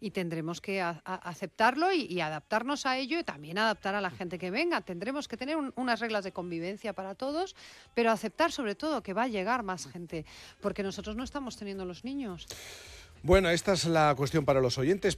y tendremos que aceptarlo y adaptarnos a ello y también adaptar a la gente que venga. Tendremos que tener unas reglas de convivencia para todos, pero aceptar sobre todo que va a llegar más gente, porque nosotros no estamos teniendo los niños. Bueno, esta es la cuestión para los oyentes.